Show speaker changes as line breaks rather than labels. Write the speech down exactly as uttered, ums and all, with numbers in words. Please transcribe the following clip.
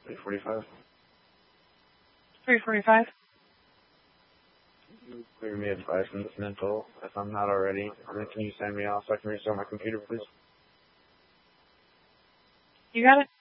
three forty-five.
three forty-five.
Can you clear me advice from this mental if I'm not already? And then can you send me off so I can restart my computer, please?
You got it?